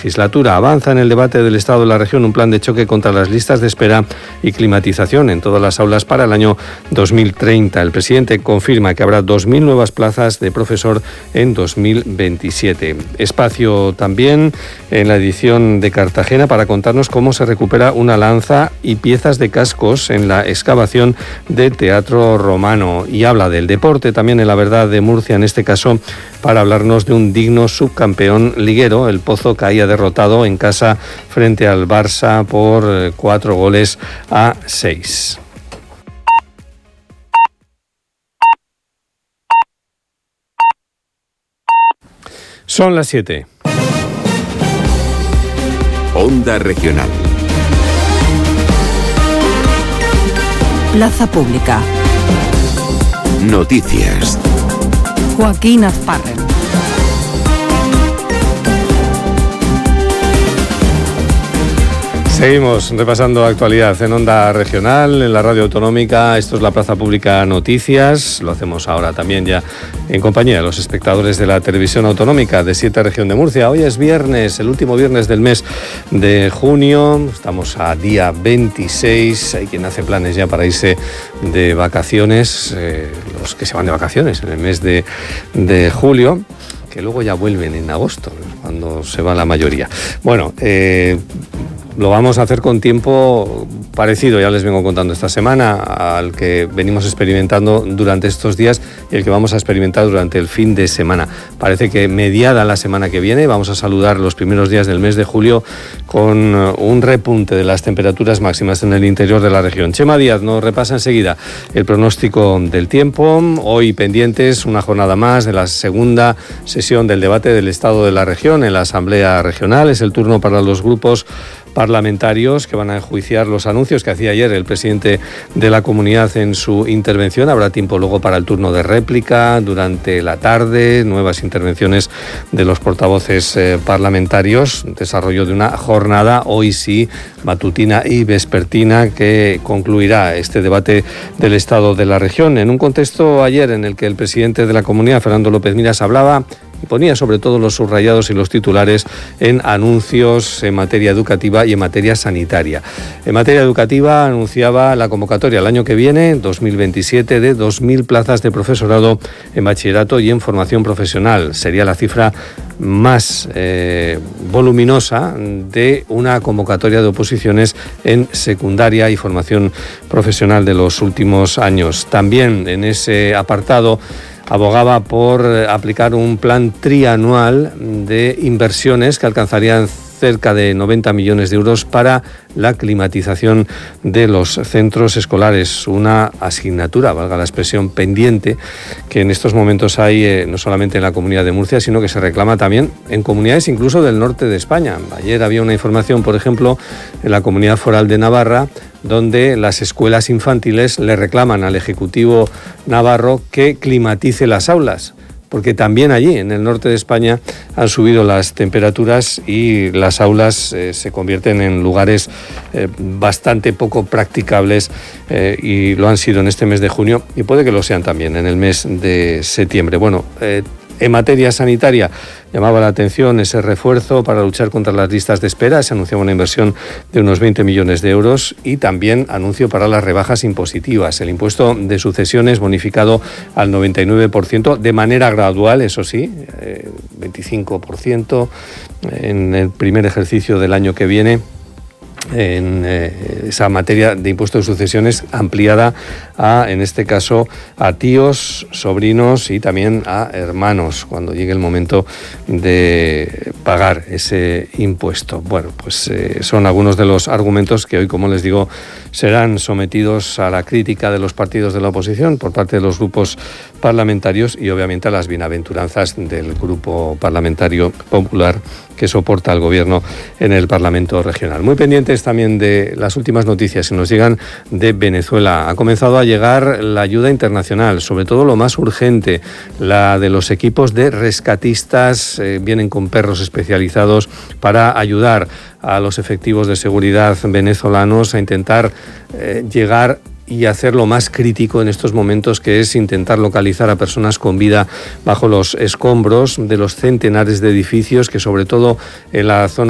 legislatura. Avanza en el debate del Estado de la región un plan de choque contra las listas de espera y climatización en todas las aulas para el año 2030. El presidente confirma que habrá 2.000 nuevas plazas de profesor en 2027. Espacio también en la edición de Cartagena para contarnos cómo se recupera una lanza y piezas de cascos en la excavación de Teatro Romano. Y habla del deporte también en La Verdad de Murcia, en este caso para hablarnos de un digno subcampeón liguero. El Pozo caía derrotado en casa frente al Barça por 4-6. Son las 7. Onda Regional. Plaza Pública. Noticias. Joaquín Azparren. Seguimos repasando actualidad en Onda Regional, en la Radio Autonómica. Esto es la Plaza Pública Noticias. Lo hacemos ahora también ya en compañía de los espectadores de la Televisión Autonómica de 7 Región de Murcia. Hoy es viernes, el último viernes del mes de junio. Estamos a día 26. Hay quien hace planes ya para irse de vacaciones, los que se van de vacaciones en el mes de julio, que luego ya vuelven en agosto, cuando se va la mayoría. Bueno, lo vamos a hacer con tiempo parecido, ya les vengo contando esta semana, al que venimos experimentando durante estos días y el que vamos a experimentar durante el fin de semana. Parece que mediada la semana que viene vamos a saludar los primeros días del mes de julio con un repunte de las temperaturas máximas en el interior de la región. Chema Díaz nos repasa enseguida el pronóstico del tiempo. Hoy pendientes una jornada más de la segunda sesión del debate del Estado de la región en la Asamblea Regional. Es el turno para los grupos parlamentarios que van a enjuiciar los anuncios que hacía ayer el presidente de la comunidad en su intervención. Habrá tiempo luego para el turno de réplica durante la tarde, nuevas intervenciones de los portavoces parlamentarios, desarrollo de una jornada, hoy sí, matutina y vespertina, que concluirá este debate del Estado de la región, en un contexto ayer en el que el presidente de la comunidad, Fernando López Miras, hablaba y ponía sobre todo los subrayados y los titulares en anuncios en materia educativa y en materia sanitaria. En materia educativa anunciaba la convocatoria el año que viene, 2027, de 2.000 plazas de profesorado en bachillerato y en formación profesional. Sería la cifra más voluminosa de una convocatoria de oposiciones en secundaria y formación profesional de los últimos años. También en ese apartado abogaba por aplicar un plan trianual de inversiones que alcanzarían cerca de 90 millones de euros para la climatización de los centros escolares. Una asignatura, valga la expresión, pendiente, que en estos momentos hay no solamente en la Comunidad de Murcia, sino que se reclama también en comunidades incluso del norte de España. Ayer había una información, por ejemplo, en la Comunidad Foral de Navarra, donde las escuelas infantiles le reclaman al Ejecutivo navarro que climatice las aulas, porque también allí, en el norte de España, han subido las temperaturas y las aulas se convierten en lugares bastante poco practicables y lo han sido en este mes de junio y puede que lo sean también en el mes de septiembre. Bueno, en materia sanitaria llamaba la atención ese refuerzo para luchar contra las listas de espera. Se anunciaba una inversión de unos 20 millones de euros y también anuncio para las rebajas impositivas. El impuesto de sucesiones bonificado al 99% de manera gradual, eso sí, 25% en el primer ejercicio del año que viene. En esa materia de impuesto de sucesiones ampliada a, en este caso, a tíos, sobrinos y también a hermanos cuando llegue el momento de pagar ese impuesto. Bueno, pues son algunos de los argumentos que hoy, como les digo, serán sometidos a la crítica de los partidos de la oposición por parte de los grupos parlamentarios y obviamente a las bienaventuranzas del Grupo Parlamentario Popular que soporta al Gobierno en el Parlamento Regional. Muy pendientes también de las últimas noticias que nos llegan de Venezuela. Ha comenzado a llegar la ayuda internacional, sobre todo lo más urgente, la de los equipos de rescatistas, vienen con perros especializados para ayudar a los efectivos de seguridad venezolanos a intentar llegar y hacer lo más crítico en estos momentos, que es intentar localizar a personas con vida bajo los escombros de los centenares de edificios que, sobre todo en la zona